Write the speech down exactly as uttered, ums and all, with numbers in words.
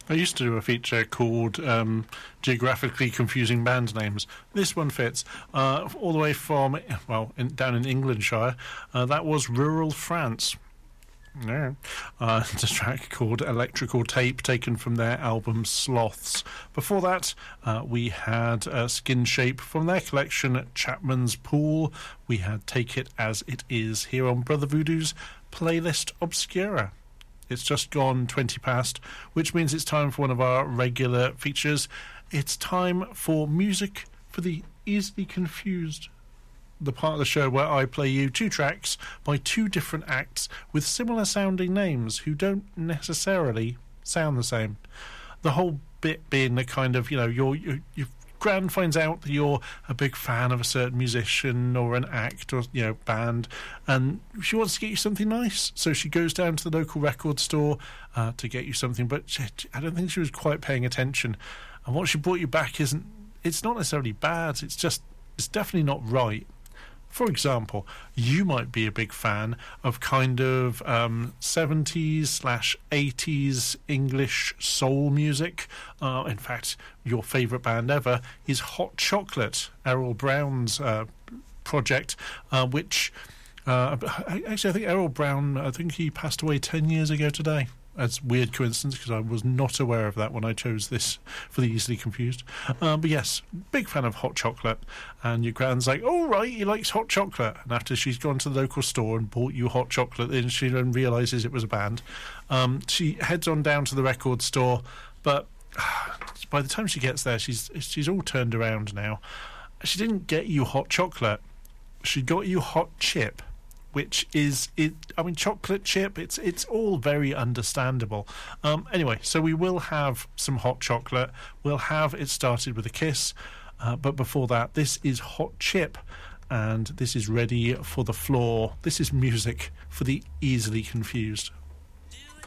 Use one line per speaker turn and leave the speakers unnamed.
I used to do a feature called um, Geographically Confusing Band Names. This one fits. Uh, all the way from, well, in, down in Englandshire, uh, that was rural France. Yeah. Uh, it's a track called Electrical Tape, taken from their album Sloths. Before that, uh, we had uh, Skin Shape from their collection Chapman's Pool. We had Take It As It Is here on Brother Voodoo's Playlist Obscura. It's just gone twenty past, which means it's time for one of our regular features. It's time for Music for the Easily Confused, the part of the show where I play you two tracks by two different acts with similar sounding names who don't necessarily sound the same. The whole bit being the kind of, you know, you're, you your Gran finds out that you're a big fan of a certain musician or an act or, you know, band, and she wants to get you something nice. So she goes down to the local record store uh, to get you something, but she, I don't think she was quite paying attention. And what she brought you back isn't, it's not necessarily bad, it's just, it's definitely not right. For example, you might be a big fan of kind of um, seventies slash eighties English soul music. Uh, in fact, your favourite band ever is Hot Chocolate, Errol Brown's uh, project, uh, which uh, actually I think Errol Brown, I think he passed away ten years ago today. That's a weird coincidence because I was not aware of that when I chose this for the Easily Confused. Uh, but yes, big fan of Hot Chocolate. And your gran's like, oh, right, he likes Hot Chocolate. And after she's gone to the local store and bought you Hot Chocolate, then she then realises it was a band. Um, she heads on down to the record store, but by the time she gets there, she's she's all turned around now. She didn't get you Hot Chocolate. She got you Hot Chip, which is, it. I mean, chocolate chip, it's it's all very understandable. Um, anyway, so we will have some Hot Chocolate. We'll have It Started With a Kiss. Uh, but before that, this is Hot Chip, and this is Ready for the Floor. This is music for the easily confused.